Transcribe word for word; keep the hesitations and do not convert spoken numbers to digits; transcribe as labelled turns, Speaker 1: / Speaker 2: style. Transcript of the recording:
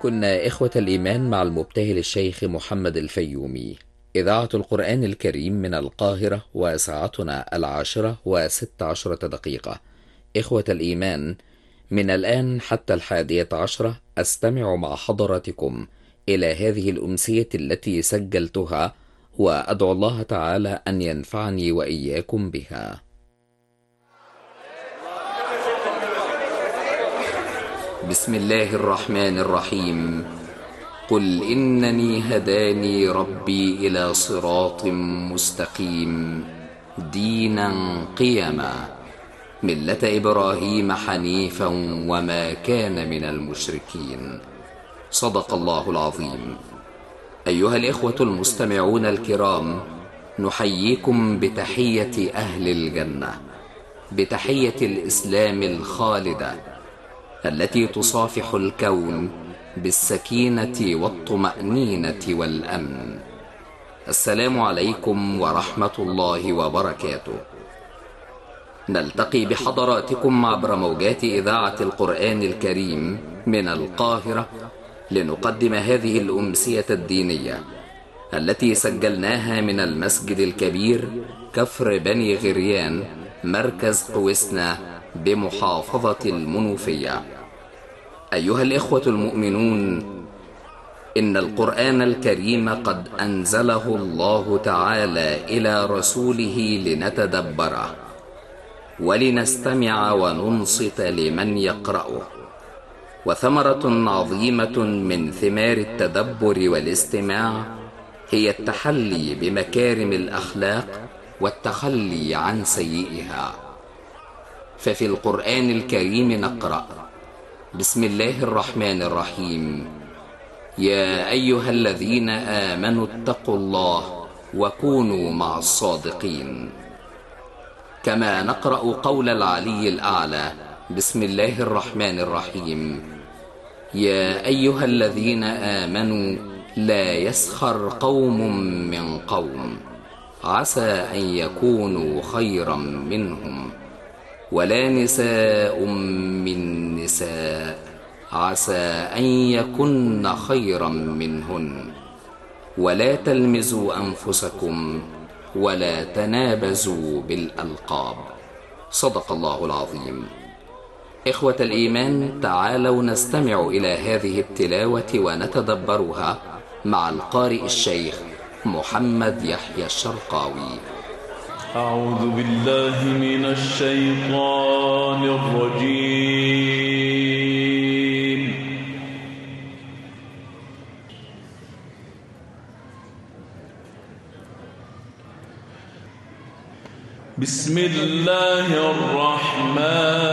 Speaker 1: كنا إخوة الإيمان مع المبتهل الشيخ محمد الفيومي، إذاعة القرآن الكريم من القاهرة، وساعتنا العاشرة وست عشرة دقيقة. إخوة الإيمان، من الآن حتى الحادية عشرة أستمع مع حضراتكم إلى هذه الأمسية التي سجلتها، وأدعو الله تعالى أن ينفعني وإياكم بها. بسم الله الرحمن الرحيم. قل إنني هداني ربي إلى صراط مستقيم دينا قيما ملة إبراهيم حنيفا وما كان من المشركين. صدق الله العظيم. أيها الإخوة المستمعون الكرام، نحييكم بتحية أهل الجنة، بتحية الإسلام الخالدة التي تصافح الكون بالسكينة والطمأنينة والأمن. السلام عليكم ورحمة الله وبركاته. نلتقي بحضراتكم عبر موجات إذاعة القرآن الكريم من القاهرة لنقدم هذه الأمسية الدينية التي سجلناها من المسجد الكبير كفر بني غريان، مركز قوسنا بمحافظة المنوفية. أيها الإخوة المؤمنون، إن القرآن الكريم قد أنزله الله تعالى إلى رسوله لنتدبره ولنستمع وننصت لمن يقرأه، وثمرة عظيمة من ثمار التدبر والاستماع هي التحلي بمكارم الأخلاق والتخلي عن سيئها. ففي القرآن الكريم نقرأ: بسم الله الرحمن الرحيم. يا أيها الذين آمنوا اتقوا الله وكونوا مع الصادقين. كما نقرأ قول العلي الأعلى: بسم الله الرحمن الرحيم. يا أيها الذين آمنوا لا يسخر قوم من قوم عسى أن يكونوا خيرا منهم، ولا نساء من نساء عسى أن يكن خيرا منهن، ولا تلمزوا أنفسكم ولا تنابزوا بالألقاب. صدق الله العظيم. إخوة الإيمان، تعالوا نستمع إلى هذه التلاوة ونتدبرها مع القارئ الشيخ محمد يحيى الشرقاوي.
Speaker 2: أعوذ بالله من الشيطان الرجيم. بسم الله الرحمن